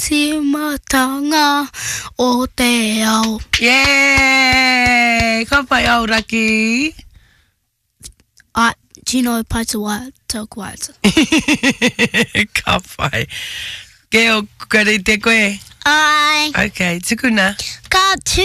timatanga o te ao. Yay! Ka pai au raki. Tino Paitawa tauku atu. Ka pai. Ke o kare te koe? Ai. Okay, tukuna. Ka tu